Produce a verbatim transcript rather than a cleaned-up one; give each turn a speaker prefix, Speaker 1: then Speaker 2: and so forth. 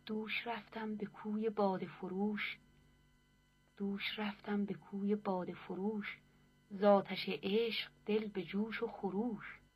Speaker 1: دوش رفتم به کوی باده فروش، دوش رفتم به کوی باده فروش، ز آتش عشق دل به جوش و خروش.